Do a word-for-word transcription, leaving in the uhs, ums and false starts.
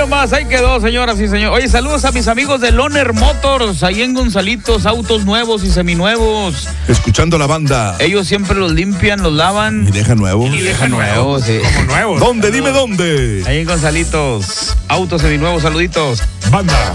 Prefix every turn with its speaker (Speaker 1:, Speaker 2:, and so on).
Speaker 1: nomás, ahí quedó, señoras y señores. Oye, saludos a mis amigos de Loner Motors, ahí en Gonzalitos, autos nuevos y seminuevos.
Speaker 2: Escuchando la banda.
Speaker 1: Ellos siempre los limpian, los lavan.
Speaker 2: Y deja nuevo.
Speaker 1: Y deja nuevos, sí.
Speaker 3: Como nuevos.
Speaker 2: ¿Dónde? Dime dónde.
Speaker 1: Ahí en Gonzalitos, autos seminuevos, saluditos.
Speaker 3: Banda.